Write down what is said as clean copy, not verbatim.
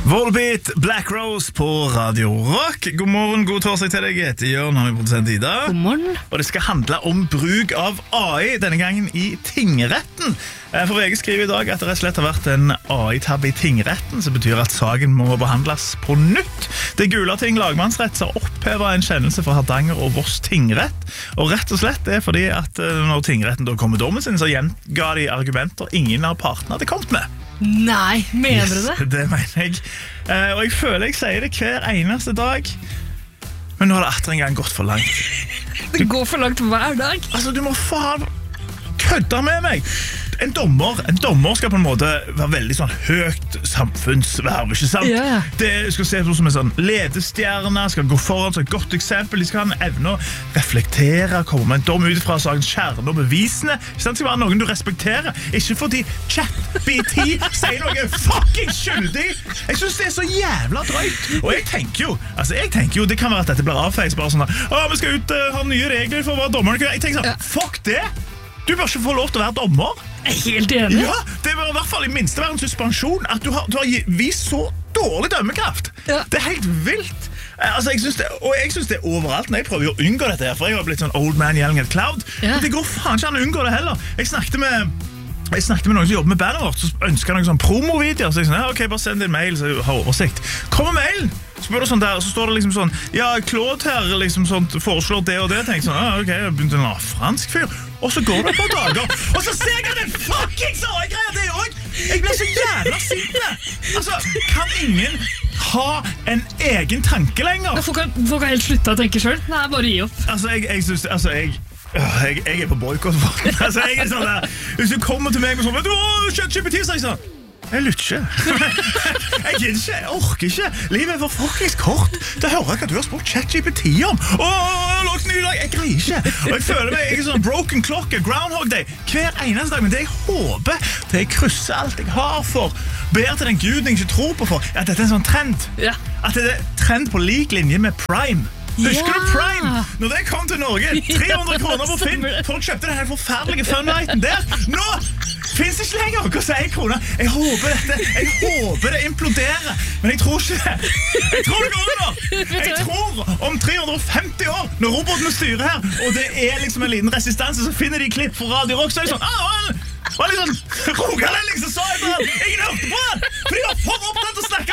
Volbeat, Black Rose på Radio Rock. God morgen, god torsdag til deg. Jeg heter Jørn, har vi produsent Ida. God morgen. Og det skal handle om bruk av AI, denne gangen i tingretten. For VG skriver i dag at det rett og slett har vært en AI-tabbe i tingretten, som betyr at saken må behandles på nytt. Det er Gulating lagmannsrett som har opphevet en kjennelse for Hardanger og Voss tingrett. Og rett og slett det er fordi at når tingretten da kom med dommen sin, så gjenga de argumenter ingen av partene hadde kommet med. Nei, mener du det? Det mener jeg. Og jeg føler jeg sier det hver eneste dag. Men nå har det atter en gang gått for langt. Det går for langt hver dag. Altså, du må faen kødde med meg. En dommer skal på en måte være veldig sånn høyt samfunnsverv, ikke sant? Ja. Det skal se ut som en sånn ledestjerne, skal gå foran som et godt eksempel. De skal ha en evne å reflektere, komme med en dom ut fra sakens kjerne og bevisene. Ikke sant? Det skal være noen du respekterer. Ikke fordi ChatGPT sier noe fucking skyldig. Jeg synes det er så jævla drøyt. Og jeg tenker jo, det kan være at dette blir avfeist bare sånn vi skal ut, ha nye regler for å være dommer. Jeg tenker sånn, fuck det! Du bør ikke få lov til å være dommer. Jeg er helt enig. Ja, det bør i hvert fall i minste være en suspensjon at du har vist så dårlig dømmekraft. Ja. Det er helt vilt. Altså, jeg synes det er overalt når jeg prøver å unngå dette her, for jeg har blitt sånn old man yelling at cloud. Ja. Men det går faen ikke an å unngå det heller. Jeg snakket med noen som jobber med bandet vårt, så ønsket noen sånn promovideoer, så jeg sånn, ok, bare send en mail, så jeg har oversikt. Kommer mailen, så spør du sånn der, så står det liksom sånn, Claude her liksom sånn, foreslår det og det, tenker sånn, ok, jeg begynte en fransk fyr, og så går det et par dager, og så ser jeg at det fucking AI-greier det også! Jeg ble så jævla sinte! Altså, kan ingen ha en egen tanke lenger? Folk har helt sluttet å tenke selv. Nei, bare gi opp. Jeg er på boykott for den. Altså, jeg er sånn der, hvis du kommer til meg og sånn, vet du, ChatGPT, så er jeg sånn, jeg lytter ikke. Jeg gidder ikke, jeg orker ikke. Livet er for fuckings kort. Det hører jeg at du har spurt ChatGPT om. Lagt ny dag, jeg greier ikke. Og jeg føler meg, jeg er sånn broken clock, Groundhog Day, hver eneste dag. Men det jeg håper, det jeg krysser alt jeg har for, ber til den guden jeg ikke tror på for, at dette er en sånn trend. Ja. At det er trend på lik linje med Prime. Husker du Prime? Når det kom til Norge, 300 kroner på Finn. Folk kjøpte den her forferdelige funlighten der. Nå finnes det ikke lenger. Hva sier 1 krone? Jeg håper det imploderer. Men jeg tror ikke det. Jeg tror det går under. Jeg tror om 350 år, når robotene styrer her, og det er liksom en liten resistanse, så finner de klipp fra Radio Rock, så er det sånn, var litt sånn Rogaland liksom sa jeg bare, ingen hørte på den, for de var for opptatt å snakke